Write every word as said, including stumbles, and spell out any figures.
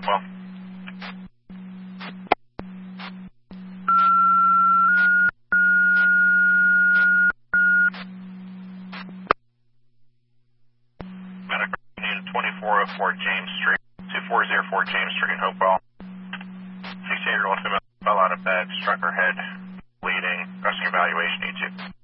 Hopewell. Medical unit twenty-four oh four James Street, two four zero four James Street, Hopewell. sixty-eight-year-old female fell out of bed, struck her head, bleeding, rescue evaluation E two.